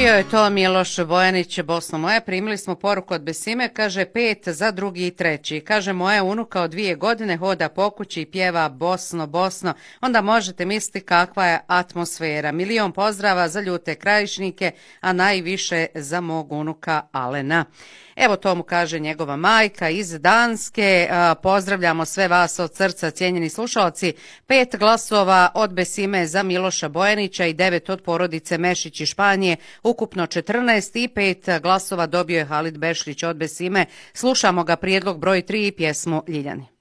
Bio je to Miloš Bojanić, Bosno moja. Primili smo poruku od Besime, kaže 5 za drugi i treći. Kaže moja unuka od 2 godine hoda po kući i pjeva Bosno, Bosno. Onda možete misliti kakva je atmosfera. Milion pozdrava za ljute krajišnike, a najviše za mog unuka Alena. Evo to mu kaže njegova majka iz Danske. Pozdravljamo sve vas od srca, cijenjeni slušalci. 5 glasova od Besime za Miloša Bojanića i 9 od porodice Mešić iz Španije. Ukupno 14 i 5 glasova dobio je Halid Bešlić od Besime. Slušamo ga prijedlog broj 3 i pjesmu Ljiljani.